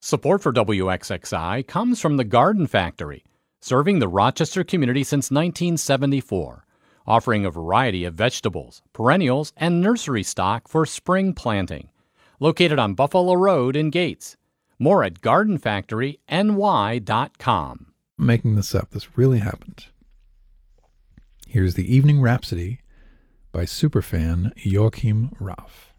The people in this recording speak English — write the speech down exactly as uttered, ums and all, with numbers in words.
Support for W X X I comes from the Garden Factory, serving the Rochester community since nineteen seventy-four, offering a variety of vegetables, perennials, and nursery stock for spring planting. Located on Buffalo Road in Gates. More at garden factory n y dot com. Making this up. This really happened. Here's the Evening Rhapsody by superfan Joachim Raff.